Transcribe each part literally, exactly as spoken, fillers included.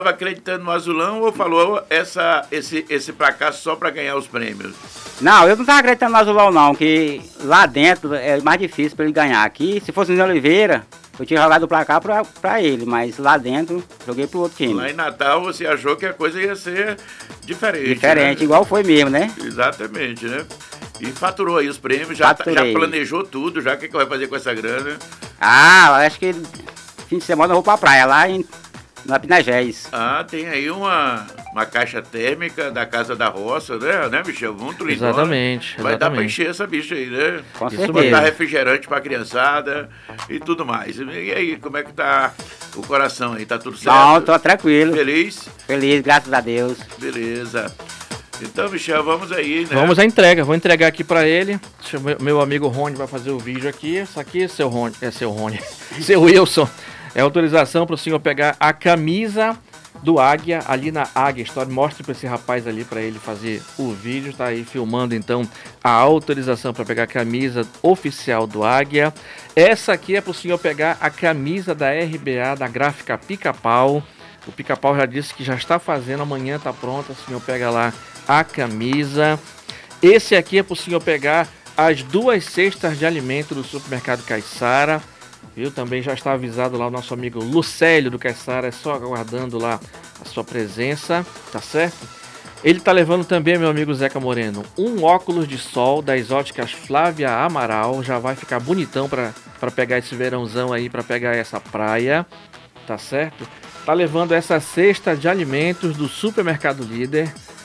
acreditando no azulão ou falou essa, esse, esse placar só para ganhar os prêmios? Não, eu não estava acreditando no azulão não, que lá dentro é mais difícil para ele ganhar. Aqui, se fosse o Oliveira, eu tinha jogado o placar para ele, mas lá dentro joguei para o outro time. Lá em Natal você achou que a coisa ia ser diferente. Diferente, né? Igual foi mesmo, né? Exatamente, né? E faturou aí os prêmios, já, já planejou tudo, já o que, que vai fazer com essa grana? Ah, acho que fim de semana eu vou para a praia, lá em na Pinagés. Ah, tem aí uma, uma caixa térmica da Casa da Roça, né, né Michel? Muito lindo. Exatamente, Vai exatamente. dar pra encher essa bicha aí, né? Com Isso certeza. vai dar refrigerante pra criançada e tudo mais. E aí, como é que tá o coração aí? Tá tudo certo? Não, tô tranquilo. Feliz? Feliz, graças a Deus. Beleza. Então, Michel, vamos aí, né? Vamos à entrega, vou entregar aqui pra ele. Deixa eu, meu amigo Rony vai fazer o vídeo aqui. Isso aqui é seu Rony, é seu Rony, seu Wilson. É autorização para o senhor pegar a camisa do Águia ali na Águia Store. Mostre para esse rapaz ali para ele fazer o vídeo. Tá aí filmando então a autorização para pegar a camisa oficial do Águia. Essa aqui é para o senhor pegar a camisa da R B A, da gráfica Pica-Pau. O Pica-Pau já disse que já está fazendo, amanhã tá pronta. O senhor pega lá a camisa. Esse aqui é para o senhor pegar as duas cestas de alimento do supermercado Caiçara. Viu? Também já está avisado lá o nosso amigo Lucélio do Caiçara, é só aguardando lá a sua presença, tá certo? Ele tá levando também, meu amigo Zeca Moreno, um óculos de sol das óticas Flávia Amaral, já vai ficar bonitão para pegar esse verãozão aí, para pegar essa praia, tá certo? Tá levando essa cesta de alimentos do Supermercado Líder,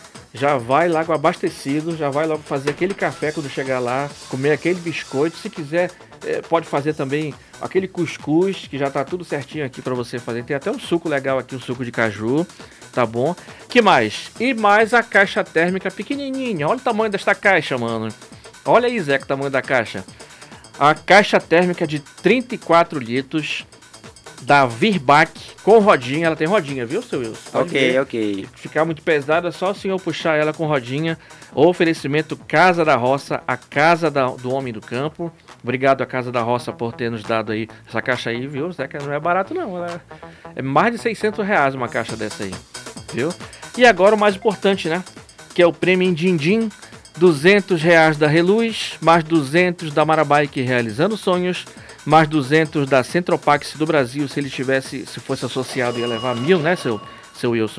já vai logo abastecido, já vai logo fazer aquele café quando chegar lá, comer aquele biscoito, se quiser é, pode fazer também aquele cuscuz, que já tá tudo certinho aqui para você fazer, tem até um suco legal aqui, um suco de caju, tá bom? Que mais? E mais a caixa térmica pequenininha, olha o tamanho desta caixa, mano, olha aí, Zé, o tamanho da caixa, a caixa térmica de trinta e quatro litros, da Virbac, com rodinha, ela tem rodinha, viu, seu Wilson? Pode ok, ver. ok. Se ficar muito pesada, é só o senhor puxar ela com rodinha. O oferecimento Casa da Roça, a casa da, do homem do campo. Obrigado a Casa da Roça por ter nos dado aí essa caixa aí, viu? Zeca, não é barato não, ela é mais de seiscentos reais uma caixa dessa aí, viu? E agora o mais importante, né? Que é o prêmio em Din-Din, duzentos reais da Reluz, mais duzentos da Marabike Realizando Sonhos, mais duzentos da Centropax do Brasil, se ele tivesse, se fosse associado, ia levar mil, né, seu, seu Wilson?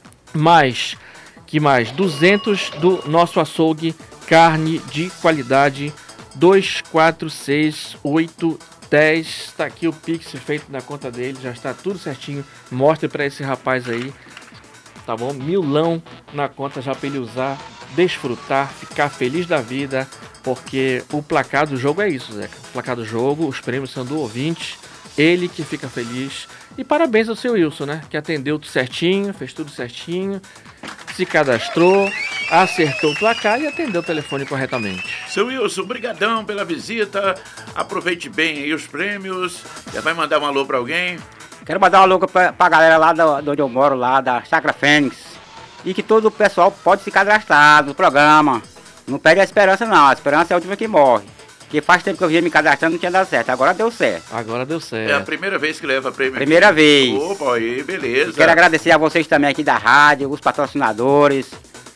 Mais, que mais? duzentos do nosso açougue, carne de qualidade, dois, quatro, seis, oito, dez, tá aqui o Pix feito na conta dele, já está tudo certinho, mostre para esse rapaz aí, tá bom? Milão na conta já para ele usar, desfrutar, ficar feliz da vida, porque o placar do jogo é isso, Zeca. O placar do jogo, os prêmios são do ouvinte, ele que fica feliz. E parabéns ao seu Wilson, né? Que atendeu tudo certinho, fez tudo certinho, se cadastrou, acertou o placar e atendeu o telefone corretamente. Seu Wilson, brigadão pela visita, aproveite bem aí os prêmios, já vai mandar um alô para alguém? Quero mandar uma louca pra, pra galera lá do, de onde eu moro, lá da Chácara Fênix. E que todo o pessoal pode se cadastrar no programa. Não perde a esperança não, a esperança é a última que morre. Porque faz tempo que eu vinha me cadastrando e não tinha dado certo, agora deu certo. Agora deu certo. É a primeira vez que leva prêmio. Primeira vez. Opa, aí, beleza. E quero agradecer a vocês também aqui da rádio, os patrocinadores.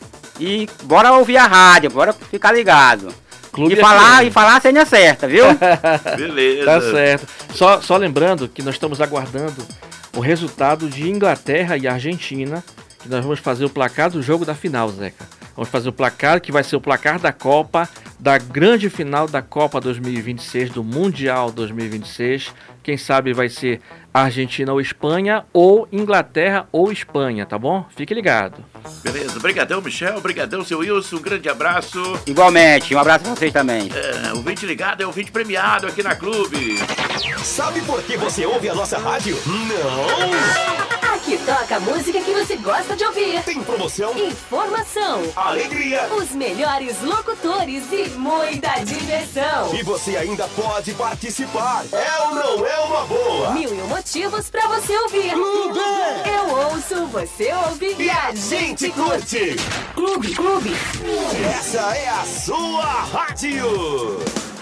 E bora ouvir a rádio, bora ficar ligado. Clube e falar, F M. e falar a senha certa, viu? Beleza. Tá certo. Só, só lembrando que nós estamos aguardando o resultado de Inglaterra e Argentina, que nós vamos fazer o placar do jogo da final, Zeca. Vamos fazer o placar, que vai ser o placar da Copa, da grande final da Copa dois mil e vinte e seis, do Mundial dois mil e vinte e seis. Quem sabe vai ser Argentina ou Espanha, ou Inglaterra ou Espanha, tá bom? Fique ligado. Beleza, obrigadão, Michel, obrigadão, seu Wilson, um grande abraço. Igualmente, um abraço pra vocês também. É, ouvinte ligado é ouvinte premiado aqui na Clube. Sabe por que você ouve a nossa rádio? Não! Aqui toca a música que você gosta de ouvir. Tem promoção, Informação, alegria, os melhores locutores e muita diversão. e você ainda pode participar. É ou não é uma boa? Mil e um motivos pra você ouvir. Clube! Eu ouço, você ouve E a gente curte! Clube, Clube. Essa é a sua rádio!